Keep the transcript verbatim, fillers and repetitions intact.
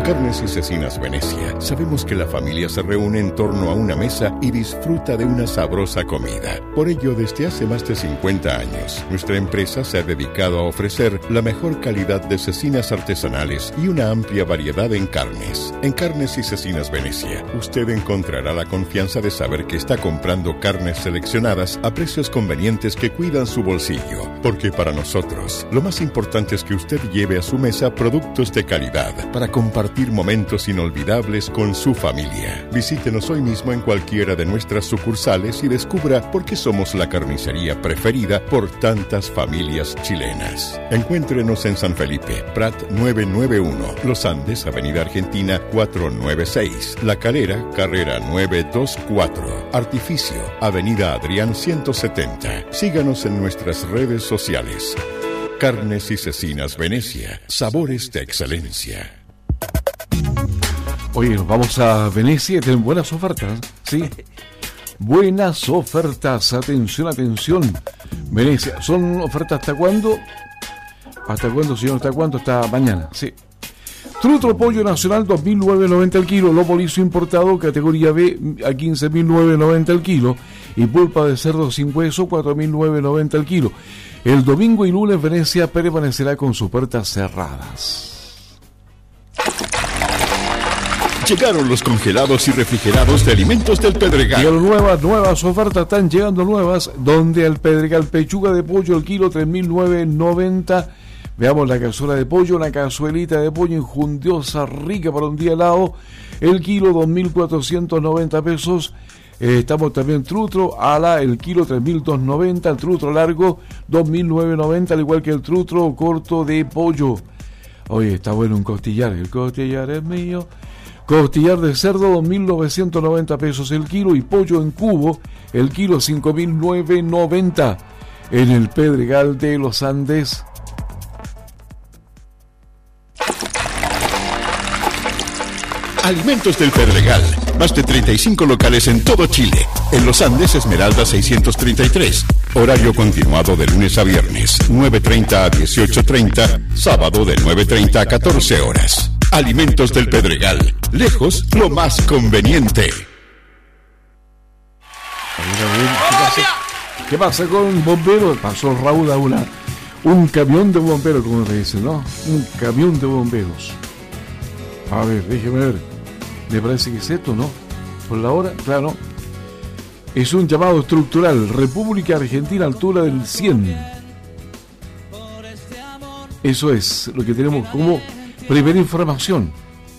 Carnes y Cecinas Venecia. Sabemos que la familia se reúne en torno a una mesa y disfruta de una sabrosa comida. Por ello, desde hace más de cincuenta años, nuestra empresa se ha dedicado a ofrecer la mejor calidad de cecinas artesanales y una amplia variedad en carnes. En Carnes y Cecinas Venecia, usted encontrará la confianza de saber que está comprando carnes seleccionadas a precios convenientes que cuidan su bolsillo. Porque para nosotros, lo más importante es que usted lleve a su mesa productos de calidad para compartir momentos inolvidables con su familia. Visítenos hoy mismo en cualquiera de nuestras sucursales y descubra por qué somos la carnicería preferida por tantas familias chilenas. Encuéntrenos en San Felipe, Prat novecientos noventa y uno, Los Andes, Avenida Argentina cuatrocientos noventa y seis, La Calera, Carrera novecientos veinticuatro, Artificio, Avenida Adrián ciento setenta. Síganos en nuestras redes sociales. Carnes y Cecinas Venecia, sabores de excelencia. Oye, nos vamos a Venecia, tienen buenas ofertas, ¿sí? Buenas ofertas, atención, atención. Venecia, ¿son ofertas hasta cuándo? ¿Hasta cuándo, señor? ¿Hasta cuándo? Hasta mañana, sí. Trutro Pollo Nacional dos mil novecientos noventa el kilo, lobo liso importado categoría B a quince mil novecientos noventa el kilo y pulpa de cerdo sin hueso cuatro mil novecientos noventa el kilo. El domingo y lunes Venecia permanecerá con sus puertas cerradas. Llegaron los congelados y refrigerados de Alimentos del Pedregal. Llegaron nuevas, nuevas ofertas, están llegando nuevas, donde al Pedregal pechuga de pollo el kilo tres mil novecientos noventa. Veamos la cazuela de pollo, una cazuelita de pollo enjundiosa, rica para un día helado, el kilo dos mil cuatrocientos noventa pesos. Eh, estamos también trutro ala, el kilo tres mil doscientos noventa, el trutro largo dos mil novecientos noventa, al igual que el trutro corto de pollo. Oye, está bueno un costillar, el costillar es mío. Costillar de cerdo dos mil novecientos noventa pesos el kilo y pollo en cubo el kilo cinco mil novecientos noventa en el Pedregal de los Andes. Alimentos del Pedregal, más de treinta y cinco locales en todo Chile. En los Andes, Esmeralda seiscientos treinta y tres. Horario continuado de lunes a viernes, nueve treinta a dieciocho treinta, sábado de nueve treinta a catorce horas. Alimentos del Pedregal, lejos lo más conveniente. ¿Qué pasa, ¿Qué pasa con bomberos? Pasó Raúl a una, un camión de bomberos, como se dice, ¿no? Un camión de bomberos. A ver, déjeme ver. Me parece que es esto, ¿no? Por la hora, claro. Es un llamado estructural. República Argentina, altura del cien. Eso es lo que tenemos como primera información.